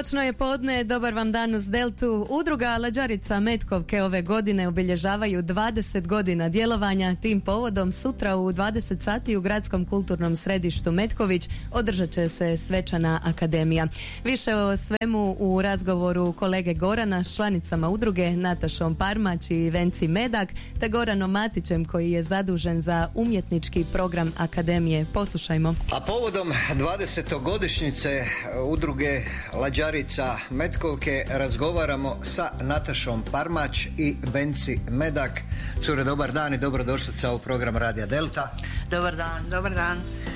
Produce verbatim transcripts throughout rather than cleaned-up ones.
Točno je podne, dobar vam dan uz Deltu. Udruga Lađarica Metkovke ove godine obilježavaju dvadeset godina djelovanja. Tim povodom sutra u dvadeset sati u Gradskom kulturnom središtu Metković održat će se svečana akademija. Više o svemu u razgovoru kolege Gorana s članicama udruge Natašom Parmać i Venci Medak te Goranom Matićem koji je zadužen za umjetnički program akademije. Poslušajmo. A povodom dvadesetogodišnjice udruge Lađarica Metkovke razgovaramo sa Natašom Parmać i Venci Medak. Cure, dobar dan i dobrodošlica u program Radija Delta. Dobar dan, dobar dan.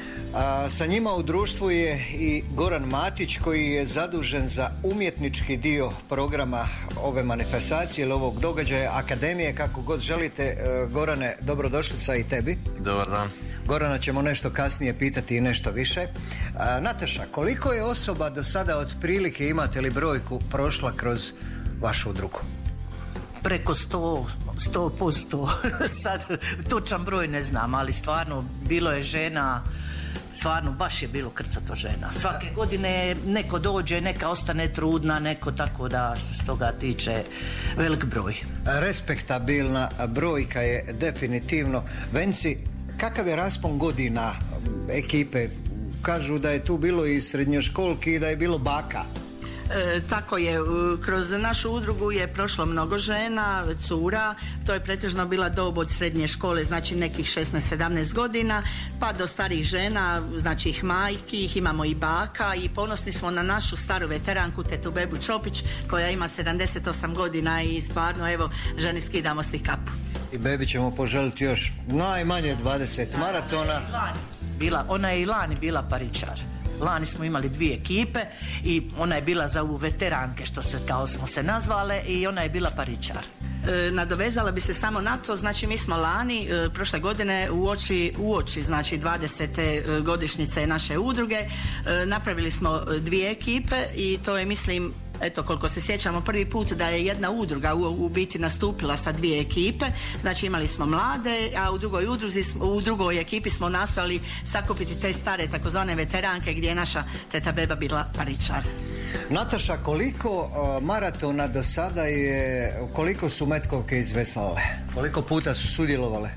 A sa njima u društvu je i Goran Matić koji je zadužen za umjetnički dio programa ove manifestacije ili ovog događaja, akademije, kako god želite. Gorane, dobrodošlica i tebi. Dobar dan. Gorana ćemo nešto kasnije pitati i nešto više. A, Nataša, koliko je osoba do sada otprilike, imate li brojku, prošla kroz vašu udrugu? Preko sto, sto posto. Sad točan broj ne znam, ali stvarno bilo je žena, stvarno baš je bilo krcato žena. Svake godine neko dođe, neka ostane trudna, neko, tako da što se toga tiče velik broj. Respektabilna brojka je definitivno. Venci, kakav je raspon godina ekipe? Kažu da je tu bilo i srednjoškolki i da je bilo baka. E, tako je, kroz našu udrugu je prošlo mnogo žena, cura, to je pretežno bila dob od srednje škole, znači nekih šesnaest sedamnaest godina, pa do starih žena, znači ih majki, ih imamo i baka i ponosni smo na našu staru veteranku, tetu Bebu Čopić, koja ima sedamdeset osam godina i stvarno, evo, ženi skidamo svi kapu. I Bebi ćemo poželiti još najmanje dvadeset da, maratona. Ona je, lani bila, ona je i lani bila paričar. Lani smo imali dvije ekipe i ona je bila za u veteranke, što se kao smo se nazvale, i ona je bila paričar. E, nadovezala bi se samo na to, znači mi smo lani, e, prošle godine uoči, uoči znači dvadesete godišnjice naše udruge, e, napravili smo dvije ekipe i to je, mislim, eto koliko se sjećamo, prvi put da je jedna udruga u, u biti nastupila sa dvije ekipe. Znači imali smo mlade, a u drugoj udruzi, u drugoj ekipi smo nastojali sakupiti te stare takozvane veteranke gdje je naša teta Beba bila paričar. Nataša, koliko uh, maratona do sada je, koliko su Metkovke izveslale? Koliko puta su sudjelovale?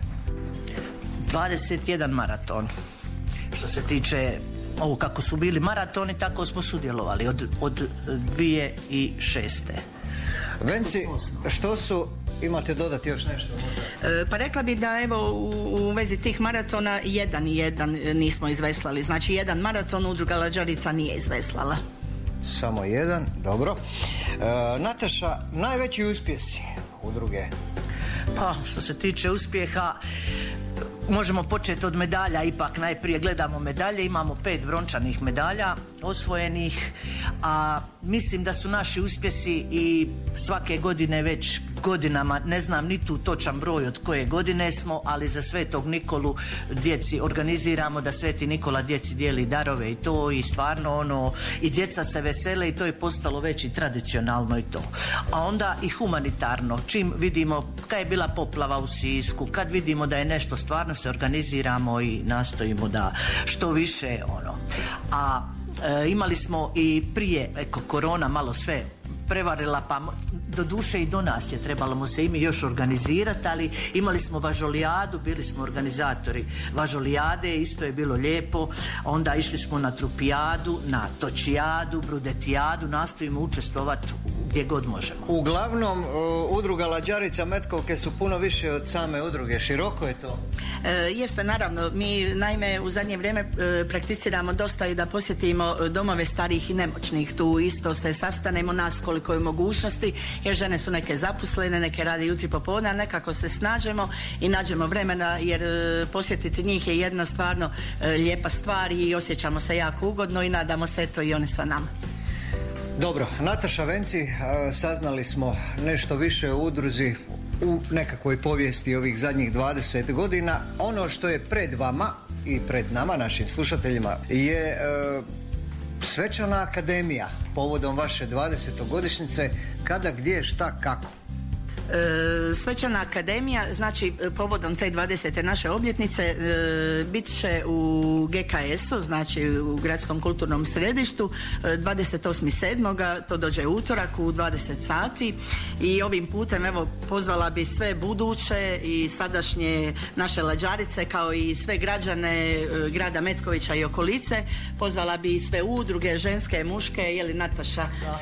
dvadeset jedan maraton. Što se tiče ovo kako su bili maratoni, tako smo sudjelovali od, od dvije tisuće šeste. Venci, što su, imate dodati još nešto? E, pa rekla bi da evo u, u vezi tih maratona jedan i jedan nismo izveslali. Znači jedan maraton udruga Lađarica nije izveslala. Samo jedan, dobro. E, Nataša, najveći uspjesi udruge? Pa što se tiče uspjeha, možemo početi od medalja, ipak najprije gledamo medalje, imamo pet brončanih medalja osvojenih, a mislim da su naši uspjesi i svake godine već godinama, ne znam ni tu točan broj od koje godine smo, ali za Svetog Nikolu djeci organiziramo da Sveti Nikola djeci dijeli darove i to, i stvarno ono, i djeca se vesele i to je postalo već i tradicionalno i to. A onda i humanitarno, čim vidimo kad je bila poplava u Sisku, kad vidimo da je nešto, stvarno se organiziramo i nastojimo da što više ono. A e, imali smo i prije, eko, korona malo sve prevarila, pa do duše i do nas je trebalo mu se i mi još organizirati, ali imali smo važolijadu, bili smo organizatori važolijade, isto je bilo lijepo. Onda išli smo na trupijadu, na točijadu, brudetijadu, nastojimo učestvovati gdje god možemo. Uglavnom, udruga Lađarica Metkovke su puno više od same udruge, široko je to? E, jeste, naravno, mi naime u zadnje vrijeme e, prakticiramo dosta i da posjetimo domove starih i nemoćnih, tu isto se sastanemo nas koliko je mogućnosti, jer žene su neke zaposlene, neke rade jutri popodne, a nekako se snađemo i nađemo vremena, jer e, posjetiti njih je jedna stvarno e, lijepa stvar i osjećamo se jako ugodno i nadamo se eto i oni sa nama. Dobro, Nataša, Venci, saznali smo nešto više o udruzi u nekakvoj povijesti ovih zadnjih dvadeset godina. Ono što je pred vama i pred nama, našim slušateljima, je e, svečana akademija povodom vaše dvadesetogodišnjice. Kada, gdje, šta, kako? E, Svečana akademija, znači povodom te dvadesete naše obljetnice, e, bit će u G K S-u, znači u Gradskom kulturnom središtu, e, dvadeset osmog sedmog to dođe utorak u dvadeset sati i ovim putem evo pozvala bi sve buduće i sadašnje naše lađarice kao i sve građane e, grada Metkovića i okolice, pozvala bi i sve udruge, ženske, muške, je li Nataša?